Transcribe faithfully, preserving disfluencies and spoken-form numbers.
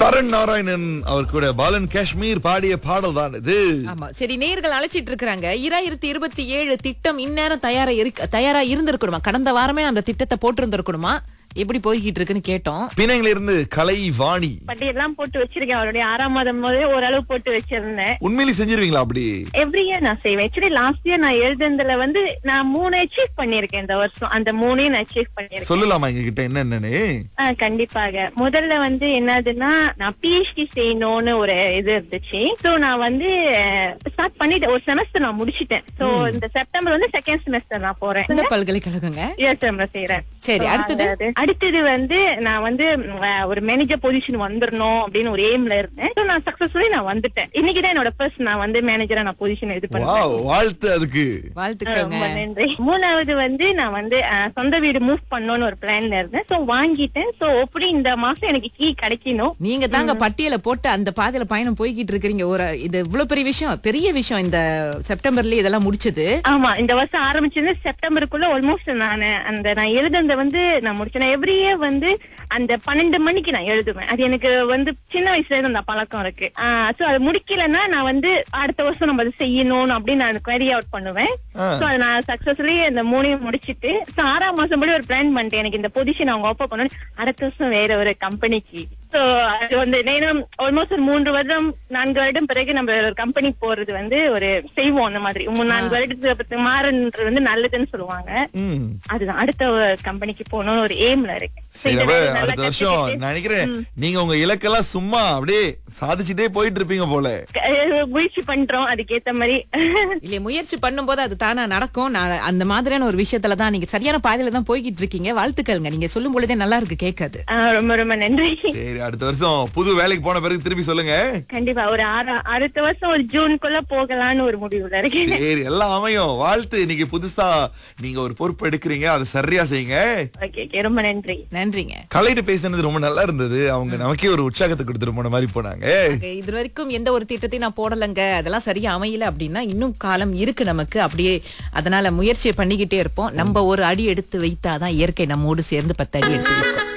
சரண் நாராயணன் அவர் கூட பாலன் காஷ்மீர் பாடிய பாடல் தான் இது. ஆமா, சரி, நேயர்கள் அழைச்சிட்டு இருக்காங்க. இரண்டாயிரத்தி இருபத்தி ஏழு திட்டம் இந்நேரம் தயாரா இருக்கு தயாரா இருந்திருக்கணுமா? கடந்த வாரமே அந்த திட்டத்தை போட்டு இருந்திருக்கணுமா? எப்படி போய்கிட்டு இருக்குன்னு கேட்டோம். பிணையில இருந்து கலை வாணி பட்டியெல்லாம் போட்டு வச்சிருக்கேன். அவருடைய ஆறாம் மாதம் போதே ஓரளவு போட்டு வச்சிருந்தேன். உண்மையிலே செஞ்சிருவீங்களா அப்படி? எவ்ரி இயர் நான் செய்வேன். ஆக்சுவலி லாஸ்ட் இயர் நான் எழுதுனதுல வந்து நான் மூணு அச்சீவ் பண்ணிருக்கேன் இந்த வருஷம். அந்த மூணையும் நான் அச்சீவ் பண்ணிருக்கேன். சொல்லலாமா எங்க கிட்ட என்னன்னு? ஆஹ் கண்டிப்பாக. முதல்ல வந்து என்னதுன்னா, நான் பிஹெச்டி செய்யணும்னு ஒரு இது இருந்துச்சு. சோ நான் வந்து ஸ்டார்ட் பண்ணிட்டேன். ஒரு செமஸ்டர் நான் முடிச்சிட்டேன். சோ இந்த செப்டம்பர் வந்து செகண்ட் செமஸ்டர் நான் போறேன். இந்த பல்கலைக்கழகங்க யூஎஸ்எம்ல செய்யறேன். சரி, அடுத்தது அடுத்தது வந்து நான் வந்து அஹ், ஒரு மேனேஜர் பொசிஷன் வந்துடணும் அப்படின்னு ஒரு எய்ம்ல இருந்தேன். So, நான் சக்சஸ்ஃபுல்லி நான் வந்துட்டேன். இன்னைக்குதான் என்னோட ஃபர்ஸ்ட் நான் வந்து மேனேஜரா நான் பொசிஷன் இது பண்ணேன். வாவ், வாழ்த்து அதுக்கு. வாழ்த்துக்கங்க. ரொம்ப நன்றி. மூணாவது வந்து நான் வந்து அஹ், சொந்த வீடு மூவ் பண்ணணும்னு ஒரு பிளான்ல இருந்தேன். சோ வாங்கிட்டேன். சோ எப்படி இந்த மாசம் எனக்கு கீ கிடைக்கணும். நீங்க தாங்க பட்டியல போட்டு அந்த பாதையில பயணம் போய்கிட்டு இருக்கீங்க. ஒரு இது இவ்வளவு பெரிய விஷயம், பெரிய விஷயம். இந்த செப்டம்பர்ல இதெல்லாம் முடிச்சது. ஆமா, இந்த வருஷம் ஆரம்பிச்சது செப்டம்பருக்குள்ள ஆல்மோஸ்ட் நான் அந்த நான் எழுதுனத வந்து நான் முடிச்சேன். எவ்ரி இயர் வந்து அந்த பன்னெண்டு மணிக்கு நான் எழுதுவேன். அது எனக்கு வந்து சின்ன வயசுல இருந்து அந்த பழக்கம் இருக்கு. சோ அது முடிக்கலன்னா நான் வந்து அடுத்த வருஷம் நம்ம அதை செய்யணும் அப்படின்னு நான் query அவுட் பண்ணுவேன். சோ அது நான் சக்சஸ்ஃபுல்லி இந்த மூணையும் முடிச்சிட்டு சோ ஆறாம் மாசம் படி ஒரு பிளான் பண்ணிட்டேன். எனக்கு இந்த பொசிஷன் அவங்க ஆஃபர் பண்ணணும் அடுத்த வருஷம் வேற ஒரு கம்பெனிக்கு. சோ அது வந்து நேரம் ஆல்மோஸ்ட் ஒரு மூன்று வருடம் நான்கு வருடம் பிறகு நம்ம ஒரு கம்பெனி போறது வந்து ஒரு செய்வோம். அந்த மாதிரி மூணு நான்கு வருடத்துக்கு மாறுன்றது வந்து நல்லதுன்னு சொல்லுவாங்க. அதுதான் அடுத்த கம்பெனிக்கு போகணும்னு ஒரு எய்ம்ல இருக்கு. சரி, அப்ப அடுத்த வருஷம் நான் நினைக்கிறேன் நீங்க உங்க இலக்கெல்லாம் சும்மா அப்படியே சாதிச்சுட்டே போயிட்டு இருப்பீங்க போல. முயற்சி பண்றோம் அதுக்கேத்த மாதிரி. இல்ல, முயற்சி பண்ணும்போது அது தானா நடக்கும். நான் அந்த மாதிரியான ஒரு விஷயத்துலதான் நீங்க சரியான பாதையில தான் போய்கிட்டு இருக்கீங்க. வாழ்த்துக்கள்ங்க. நீங்க சொல்லும் பொழுதே நல்லா இருக்கு கேட்காது. ரொம்ப ரொம்ப நன்றி. சரி, அடுத்த வருஷம் புது வேலைக்கு போன பிறகு திருப்பி சொல்லுங்க. கண்டிப்பா ஒரு ஆறு அடுத்த வருஷம் ஒரு ஜூனுக்குள்ள போகலான்னு ஒரு முடிவுல இருக்கேன். சரி, எல்லாம் அமையும். வாழ்த்து. இன்னைக்கு புதுசா நீங்க ஒரு பொறுப்பு எடுக்கிறீங்க, அதை சரியா செய்யுங்க. ஓகே, ரொம்ப நன்றி. நன்றிங்க. கலைட்டு பேசினது ரொம்ப நல்லா இருந்தது. அவங்க நமக்கே ஒரு உற்சாகத்தை கொடுத்துட்டு போன மாதிரி போனாங்க. இது வரைக்கும் எந்த ஒரு திட்டத்தையும் நான் போடலங்க, அதெல்லாம் சரியா அமையல அப்படின்னா இன்னும் காலம் இருக்கு நமக்கு. அப்படியே அதனால முயற்சியை பண்ணிக்கிட்டே இருப்போம். நம்ம ஒரு அடி எடுத்து வைத்தாதான் இயற்கை நம்மோடு சேர்ந்து பத்து அடி எடுத்து வைக்கும்.